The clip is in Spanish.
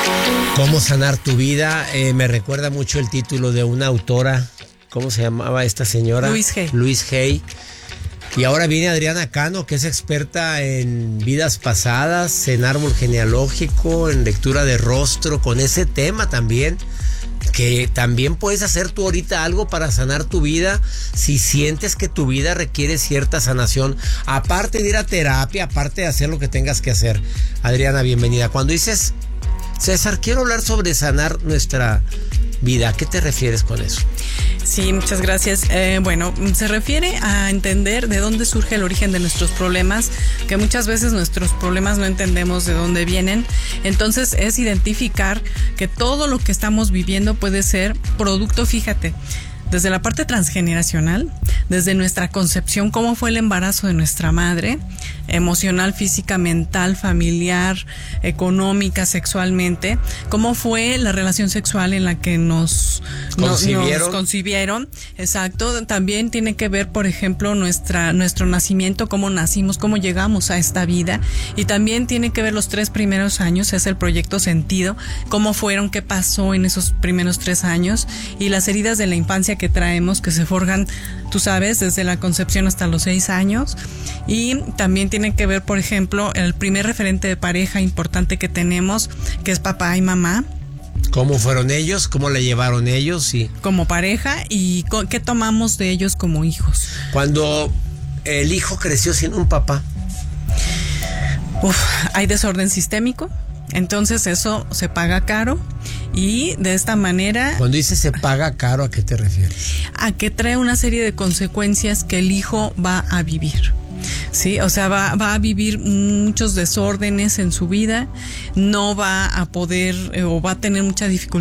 ¿Cómo sanar tu vida? Me recuerda mucho el título de una autora. ¿Cómo se llamaba esta señora? Louise Hay. Y ahora viene Adriana Cano, que es experta en vidas pasadas, en árbol genealógico, en lectura de rostro, con ese tema también. Que también puedes hacer tú ahorita algo para sanar tu vida si sientes que tu vida requiere cierta sanación. Aparte de ir a terapia, aparte de hacer lo que tengas que hacer. Adriana, bienvenida. Cuando dices, César, quiero hablar sobre sanar nuestra vida, ¿a qué te refieres con eso? Sí, muchas gracias. Bueno, se refiere a entender de dónde surge el origen de nuestros problemas, que muchas veces nuestros problemas no entendemos de dónde vienen. Entonces es identificar que todo lo que estamos viviendo puede ser producto, fíjate, desde la parte transgeneracional, desde nuestra concepción, cómo fue el embarazo de nuestra madre, emocional, física, mental, familiar, económica, sexualmente, cómo fue la relación sexual en la que nos concibieron. Exacto. También tiene que ver, por ejemplo, nuestro nacimiento, cómo nacimos, cómo llegamos a esta vida, y también tiene que ver los 3 primeros años, es el proyecto sentido, cómo fueron, qué pasó en esos primeros 3 años, y las heridas de la infancia que traemos, que se forjan, tú sabes, desde la concepción hasta los 6 años. Y también tiene que ver, por ejemplo, el primer referente de pareja importante que tenemos, que es papá y mamá. ¿Cómo fueron ellos? ¿Cómo le llevaron ellos? Sí. Como pareja, y qué tomamos de ellos como hijos. Cuando el hijo creció sin un papá. Hay desorden sistémico, entonces eso se paga caro. Y de esta manera... Cuando dices se paga caro, ¿a qué te refieres? A que trae una serie de consecuencias que el hijo va a vivir. Sí, o sea, va a vivir muchos desórdenes en su vida, no va a poder o va a tener mucha dificultad